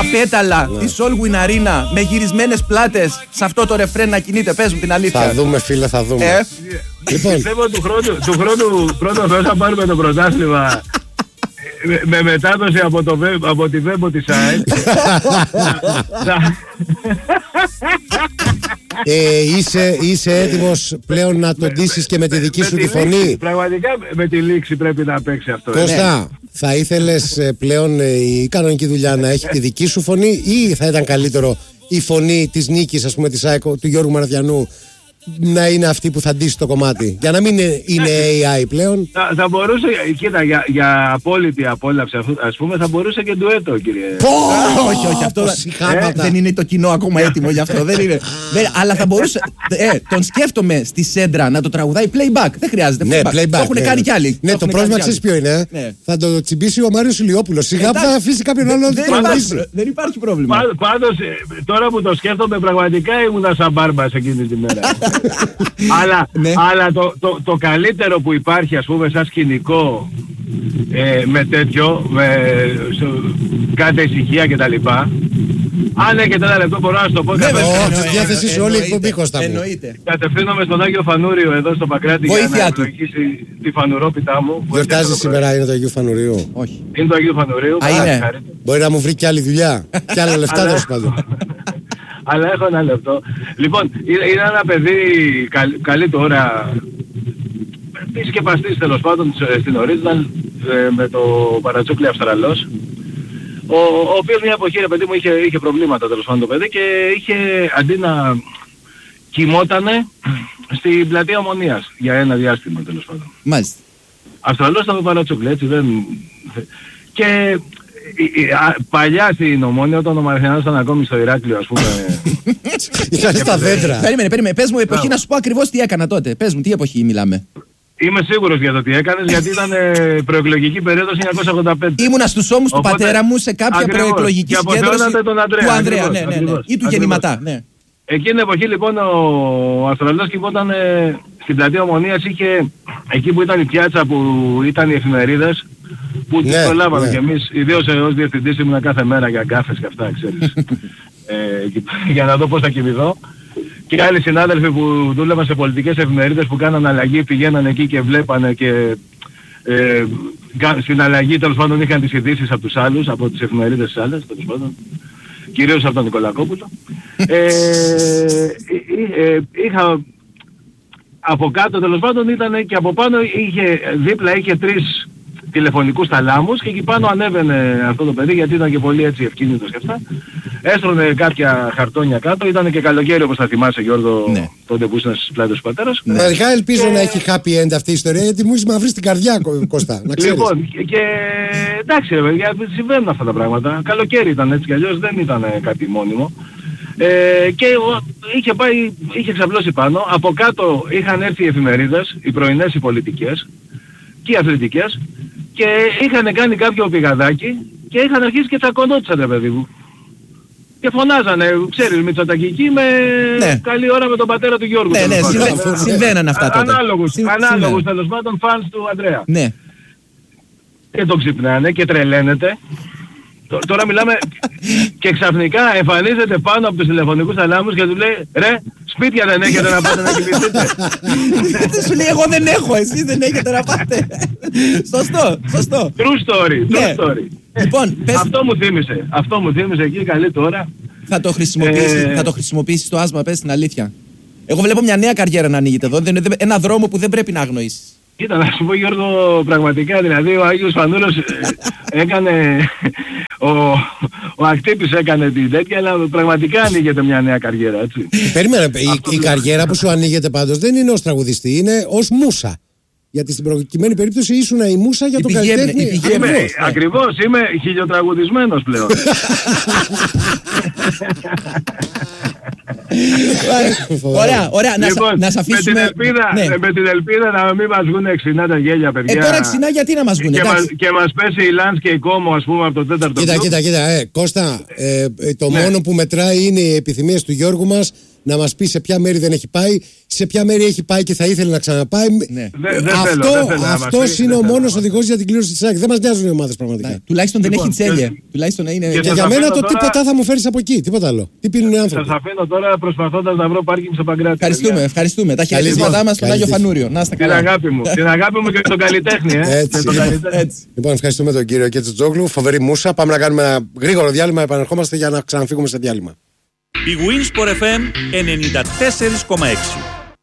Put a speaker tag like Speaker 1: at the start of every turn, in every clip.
Speaker 1: πέταλα τη Solwyn Arena με γυρισμένες πλάτες σε αυτό το ρεφρέν να κινείται. Πες μου την αλήθεια.
Speaker 2: Θα δούμε, φίλε, θα δούμε.
Speaker 3: Λοιπόν. Πιστεύω του χρόνου πρώτο Θεό θα πάρουμε το πρωτάθλημα με μετάδοση από τη Βέμπο της ΑΕΛ.
Speaker 2: Είσαι έτοιμος πλέον να τον ντύσεις και με τη δική σου τη φωνή?
Speaker 3: Πραγματικά με τη λήξη πρέπει να παίξει αυτό.
Speaker 2: Κώστα, θα ήθελες πλέον η κανονική δουλειά να έχει τη δική σου φωνή, ή θα ήταν καλύτερο η φωνή της νίκης, ας πούμε, της ΑΕΚ, του Γιώργου Μαραθιανού, να είναι αυτή που θα ντύσει το κομμάτι, για να μην είναι AI πλέον?
Speaker 3: Θα μπορούσε, κοίτα, για απόλυτη απόλαυση, ας πούμε, θα μπορούσε και ντουέτο, κύριε.
Speaker 1: Όχι, αυτό δεν είναι το κοινό ακόμα έτοιμο γι' αυτό. Δεν είναι. Αλλά θα μπορούσε. Τον σκέφτομαι στη Σέντρα να το τραγουδάει playback. Δεν χρειάζεται.
Speaker 2: Ναι, playback. Το
Speaker 1: έχουν κάνει κι άλλοι.
Speaker 2: Ναι, το πρόβλημα ξέρεις ποιο είναι? Θα το τσιμπήσει ο Μάριος Ηλιόπουλος. Σιγά που θα αφήσει κάποιον άλλο να το τραγουδήσει.
Speaker 1: Δεν υπάρχει πρόβλημα.
Speaker 3: Πάντως, τώρα που το σκέφτομαι, πραγματικά ήμουν σαν μπάρμπας εκείνη τη μέρα. Αλλά το καλύτερο που υπάρχει, ας πούμε, σαν σκηνικό, με τέτοιο, με κάτι ησυχία και τα λοιπά, αν έχετε ένα λεπτό μπορώ να σου το πω.
Speaker 2: Στη διάθεσή σου όλη η εκπομπή, Κώστα μου.
Speaker 3: Κατευθύνομαι στον Άγιο Φανούριο εδώ στο Παγκράτη για να ευλογήσει τη φανουρόπιτά μου.
Speaker 2: Γιορτάζει σήμερα, είναι το Αγίου Φανουρίου?
Speaker 1: Όχι.
Speaker 3: Είναι το Αγίου Φανουρίου.
Speaker 2: Μπορεί να μου βρει κι άλλη δουλειά, κι άλλα λεφτά, τέλος πάντων.
Speaker 3: Αλλά έχω ένα λεπτό. Λοιπόν, είναι ένα παιδί καλή τώρα, επισκεπαστής τέλος πάντων στην Original, με το Παρατσούκλι Αυστραλός, ο οποίος μια εποχή, ρε παιδί μου, είχε προβλήματα τέλος πάντων το παιδί και είχε, αντί να κοιμότανε στην πλατεία Ομονίας για ένα διάστημα τέλος πάντων.
Speaker 1: Μάλιστα.
Speaker 3: Αυστραλός ήταν το Παρατσούκλι, έτσι δεν... Και... παλιά στην Ομόνια, όταν ο Μαραθιανός ήταν ακόμη στο Ηράκλειο, ας πούμε.
Speaker 2: Ήταν στα δέντρα.
Speaker 1: Περίμενε. Πες μου εποχή να σου πω ακριβώς τι έκανα τότε. Πες μου τι εποχή μιλάμε.
Speaker 3: Είμαι σίγουρος για το τι έκανες, γιατί ήταν προεκλογική περίοδος 1985.
Speaker 1: Ήμουνα στους ώμους του πατέρα μου σε κάποια προεκλογική συγκέντρωση του Ανδρέα. Ναι. Ή του γεννηματά. Ναι.
Speaker 3: Εκείνη την εποχή λοιπόν ο Αυστραλός κοιμόταν στην πλατεία Ομονίας, είχε εκεί που ήταν η πιάτσα που ήταν οι εφημερίδες, που τις προλάβαμε κι εμείς, ιδίως ως διευθυντής ήμουν κάθε μέρα για γκάφες και αυτά, ξέρεις, για να δω πώς θα κοιμηθώ. Και άλλοι συνάδελφοι που δούλευαν σε πολιτικές εφημερίδες που κάναν αλλαγή, πηγαίναν εκεί και βλέπανε και στην αλλαγή τέλος πάντων είχαν τις ειδήσεις από τους άλλους, από τις εφημερίδες τις άλλες, τέλος πάντων, κυρίως από τον Νικολακόπουλο. Είχα από κάτω τέλος πάντων ήταν και από πάνω δίπλα είχε 3 τηλεφωνικούς ταλάμους και εκεί πάνω ανέβαινε αυτό το παιδί, γιατί ήταν και πολύ έτσι ευκίνητος και αυτά. Έστρωνε κάποια χαρτόνια κάτω, ήταν και καλοκαίρι όπως θα θυμάσαι, Γιώργο, τότε που ήσουν στις πλάτες του πατέρας.
Speaker 2: Αρχικά ελπίζω να έχει happy end αυτή η ιστορία, γιατί μου είσαι μαύρη στην καρδιά, Κώστα, να ξέρεις.
Speaker 3: Λοιπόν, και εντάξει ρε παιδιά, συμβαίνουν αυτά τα πράγματα. Καλοκαίρι ήταν έτσι κι αλλιώς, δεν ήταν κάτι μόνιμο. Και είχε ξαπλώσει πάνω. Από κάτω είχαν έρθει οι εφημερίδες, οι πρωινές οι πολιτικές και οι αθλητικές, και είχαν κάνει κάποιο πηγαδάκι και είχαν αρχίσει και τσακωνόντουσαν, ρε παιδί μου. Και φωνάζανε, ξέρεις, Μητσοτακική με καλή ώρα με τον πατέρα του Γιώργου.
Speaker 1: Ναι, συμβαίναν αυτά τότε.
Speaker 3: Ανάλογους τέλος πάντων φανς του Ανδρέα.
Speaker 1: Ναι.
Speaker 3: Και τον ξυπνάνε και τρελαίνεται. Τώρα μιλάμε και ξαφνικά εμφανίζεται πάνω από τους τηλεφωνικούς αλάμους και του λέει «Ρε, σπίτια δεν έχετε να πάτε να κοιμηθείτε?»
Speaker 1: Δεν σου λέει «Εγώ δεν έχω, εσείς δεν έχετε να πάτε». Σωστό.
Speaker 3: True story.
Speaker 1: Λοιπόν,
Speaker 3: αυτό μου θύμισε εκεί καλή τώρα.
Speaker 1: Θα το χρησιμοποιήσεις το άσμα, πες την αλήθεια. Εγώ βλέπω μια νέα καριέρα να ανοίγεται εδώ, ένα δρόμο που δεν πρέπει να αγνοήσεις.
Speaker 3: Κοίτα, να σου πω, Γιώργο, πραγματικά, δηλαδή ο Άγιος Φανούρος έκανε, ο Ακτύπης έκανε την τέτοια, αλλά πραγματικά ανοίγεται μια νέα καριέρα, έτσι.
Speaker 2: Περίμενε, η καριέρα που σου ανοίγεται πάντως δεν είναι ως τραγουδιστή, είναι ως μούσα. Γιατί στην προκειμένη περίπτωση ήσουν η μούσα για τον καλλιτέχνη.
Speaker 3: Ακριβώς, είμαι χιλιοτραγουδισμένος πλέον.
Speaker 1: Ωραία, να σε αφήσουμε.
Speaker 3: Με την ελπίδα να μην μας βγουν ξινά τα γέλια, παιδιά.
Speaker 1: Τώρα ξινά γιατί να μας βγουν?
Speaker 3: Και μας πέσει η Λάνς και η Κόμο, ας πούμε, από το 4ο.
Speaker 2: Κοίτα, Κώστα, το μόνο που μετράει είναι οι επιθυμίες του Γιώργου μας να μας πει σε ποια μέρη δεν έχει πάει, σε ποια μέρη έχει πάει και θα ήθελε να ξαναπάει.
Speaker 1: Ναι.
Speaker 2: Αυτός είναι ο μόνος οδηγός για την κλήρωση της ΑΕΚ. Δεν μας νοιάζουν οι ομάδες πραγματικά.
Speaker 1: Ναι. Τουλάχιστον δεν έχει τσέλια. Τουλάχιστον είναι.
Speaker 2: Και για μένα το τι ποτά θα μου φέρεις από εκεί. Τίποτα άλλο. Τι πίνουν οι άνθρωποι.
Speaker 3: Σας αφήνω τώρα προσπαθώντας να βρω πάρκινγκ στο Παγκράτη.
Speaker 1: Ευχαριστούμε. Τα χαιρετίσματά μας στον Άγιο Φανούριο. Να είστε καλά.
Speaker 3: Την αγάπη μου και τον καλλιτέχνη.
Speaker 2: Έτσι. Λοιπόν, ευχαριστούμε τον κύριο Κέτσοτζόγλου. Φοβερή μούσα. Πάμε να κάνουμε ένα γρήγορο διάλειμμα. Επανερχόμαστε για να ξαναφύγουμε σε διάλειμμα.
Speaker 4: Η Winsport FM 94,6.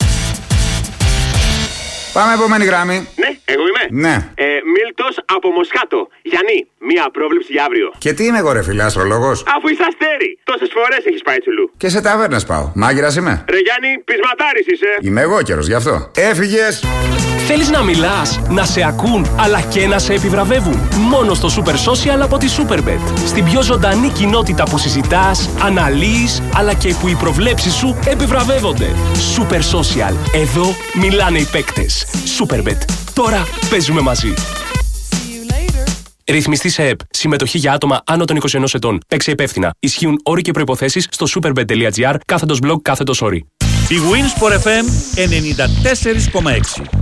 Speaker 5: Πάμε επόμενη γράμμη.
Speaker 6: Ναι, εγώ είμαι.
Speaker 5: Ναι.
Speaker 6: Μίλτος από Μοσχάτο. Γιάννη, μία πρόβλεψη για αύριο.
Speaker 5: Και τι είμαι εγώ, ρε φίλε, αστρολόγος?
Speaker 6: Αφού είσαι αστέρι, τόσες φορές έχεις πάει τσουλού.
Speaker 5: Και σε ταβέρνες πάω. Μάγειρας είμαι.
Speaker 6: Ρε Γιάννη, πεισματάρης είσαι.
Speaker 5: Είμαι εγώ καιρος γι' αυτό. Έφυγες.
Speaker 7: Θέλεις να μιλάς, να σε ακούν, αλλά και να σε επιβραβεύουν? Μόνο στο Super Social από τη Superbet. Στην πιο ζωντανή κοινότητα που συζητάς, αναλύεις, αλλά και που οι προβλέψεις σου επιβραβεύονται. Super Social. Εδώ μιλάνε οι παίκτες. Superbet. Τώρα παίζουμε μαζί. Ρυθμιστή σε ΕΠ. Συμμετοχή για άτομα άνω των 21 ετών. Παίξε υπεύθυνα. Ισχύουν όροι και προϋποθέσεις στο superbet.gr /blog/όροι.
Speaker 4: Η Winsport FM 94,6.